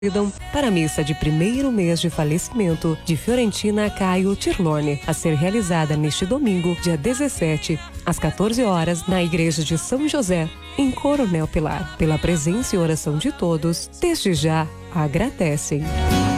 para a missa de primeiro mês de falecimento de Fiorentina Caio Tirlone, a ser realizada neste domingo, dia 17, às 14 horas, na Igreja de São José, em Coronel Pilar. Pela presença e oração de todos, desde já agradecem.